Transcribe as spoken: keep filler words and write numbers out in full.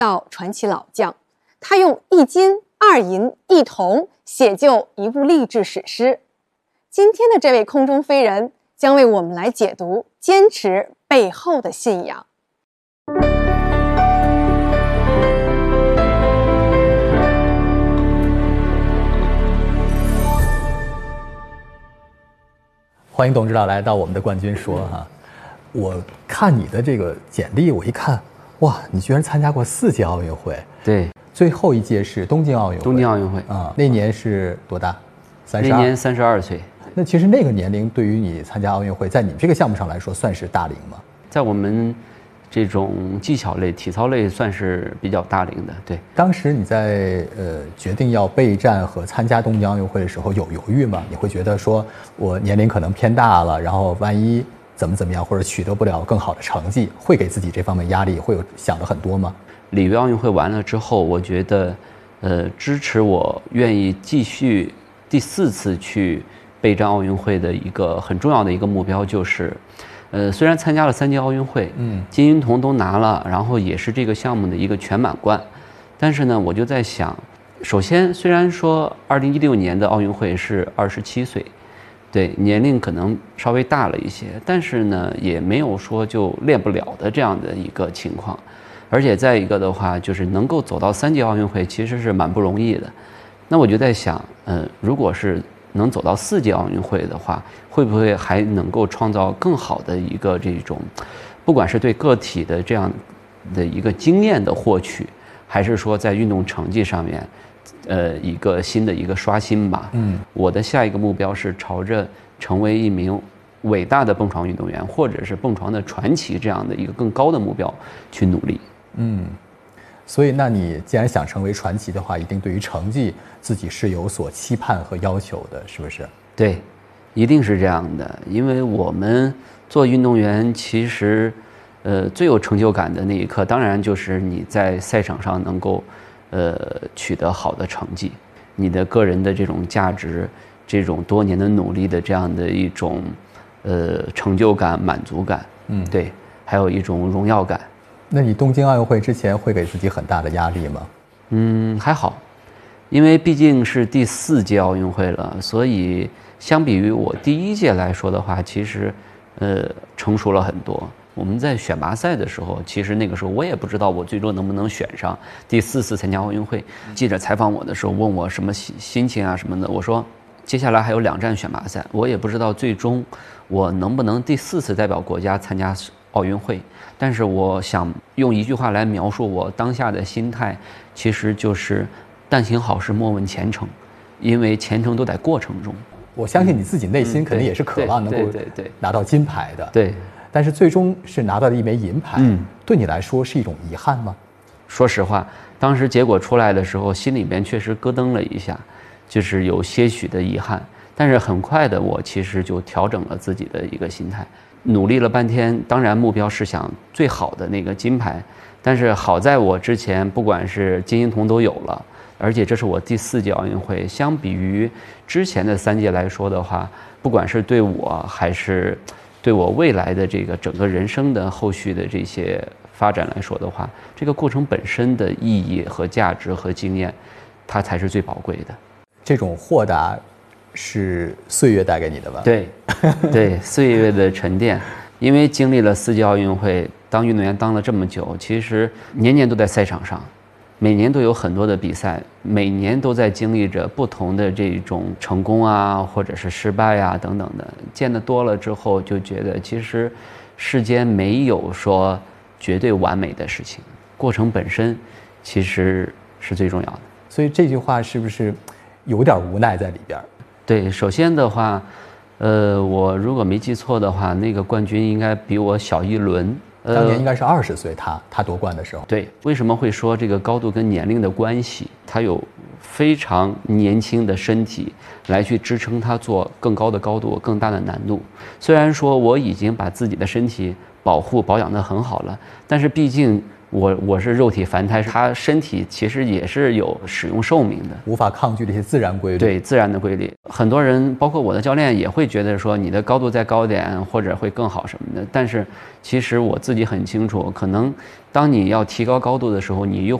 道传奇老将，他用一金二银一铜写就一部励志史诗。今天的这位空中飞人将为我们来解读坚持背后的信仰。 欢迎董指导来到我们的冠军说哈，我看你的这个简历，我一看，哇，你居然参加过四届奥运会。 对， 最后一届是东京奥运会。 东京奥运会啊，那年是多大？三十二。 那年三十二岁。 那其实那个年龄对于你参加奥运会，在你们这个项目上来说，算是大龄吗？ 在我们这种技巧类、体操类算是比较大龄的。对， 当时你在呃决定要备战和参加东京奥运会的时候有犹豫吗？你会觉得说我年龄可能偏大了，然后万一怎么怎么样，或者取得不了更好的成绩，会给自己这方面压力，会有想的很多吗？ 里约奥运会完了之后，我觉得，呃，支持我愿意继续第四次去备战奥运会的一个很重要的一个目标就是，呃，虽然参加了三届奥运会，嗯，金银铜都拿了，然后也是这个项目的一个全满贯，但是呢，我就在想，首先虽然说二零一六年的奥运会是二十七岁，对，年龄可能稍微大了一些，但是呢，也没有说就练不了的这样的一个情况。而且再一个的话，就是能够走到三届奥运会，其实是蛮不容易的。那我就在想，嗯，如果是能走到四届奥运会的话，会不会还能够创造更好的一个这种，不管是对个体的这样的一个经验的获取，还是说在运动成绩上面，呃，一个新的一个刷新吧。嗯，我的下一个目标是朝着成为一名伟大的蹦床运动员，或者是蹦床的传奇这样的一个更高的目标去努力。嗯， 所以那你既然想成为传奇的话，一定对于成绩自己是有所期盼和要求的，是不是？ 对，一定是这样的。因为我们做运动员，其实，呃，最有成就感的那一刻，当然就是你在赛场上能够，呃，取得好的成绩，你的个人的这种价值，这种多年的努力的这样的一种，呃，成就感、满足感，嗯，对，还有一种荣耀感。 那你东京奥运会之前会给自己很大的压力吗？ 嗯，还好，因为毕竟是第四届奥运会了，所以相比于我第一届来说的话，其实，呃，成熟了很多。我们在选拔赛的时候，其实那个时候我也不知道我最终能不能选上第四次参加奥运会。记者采访我的时候问我什么心心情啊什么的，我说接下来还有两站选拔赛，我也不知道最终我能不能第四次代表国家参加奥运会。但是我想用一句话来描述我当下的心态，其实就是但行好事莫问前程，因为前程都在过程中。 我相信你自己内心肯定也是渴望能够拿到金牌的， 对。 但是最终是拿到了一枚银牌，嗯，对你来说是一种遗憾吗？ 说实话，当时结果出来的时候，心里边确实咯噔了一下，就是有些许的遗憾。但是很快的，我其实就调整了自己的一个心态。努力了半天，当然目标是想最好的那个金牌，但是好在我之前不管是金银铜都有了，而且这是我第四届奥运会，相比于之前的三届来说的话，不管是对我还是对我未来的这个整个人生的后续的这些发展来说的话，这个过程本身的意义和价值和经验，它才是最宝贵的。 这种豁达是岁月带给你的吧？ 对，对，岁月的沉淀。因为经历了四届奥运会，当运动员当了这么久，其实年年都在赛场上，每年都有很多的比赛，每年都在经历着不同的这种成功啊，或者是失败啊等等的。见得多了之后，就觉得其实世间没有说绝对完美的事情，过程本身其实是最重要的。 所以这句话是不是有点无奈在里边？ 对，首先的话，呃，我如果没记错的话，那个冠军应该比我小一轮。 呃、当年应该是二十岁，他他夺冠的时候。 对，为什么会说这个高度跟年龄的关系？他有非常年轻的身体来去支撑他做更高的高度、更大的难度。虽然说我已经把自己的身体保护保养得很好了，但是毕竟我我是肉体凡胎，他身体其实也是有使用寿命的， 无法抗拒这些自然规律。 对自然的规律，很多人包括我的教练也会觉得说你的高度再高点或者会更好什么的，但是其实我自己很清楚，可能当你要提高高度的时候，你又